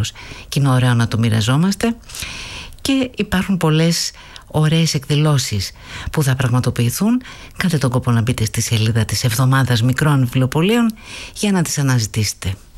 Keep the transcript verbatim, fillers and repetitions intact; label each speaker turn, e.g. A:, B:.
A: τέλος, και είναι ωραίο να το μοιραζόμαστε. Και υπάρχουν πολλές ωραίες εκδηλώσεις που θα πραγματοποιηθούν. Κάντε τον κόπο να μπείτε στη σελίδα της Εβδομάδας Μικρών Βιβλιοπωλείων για να τις αναζητήσετε.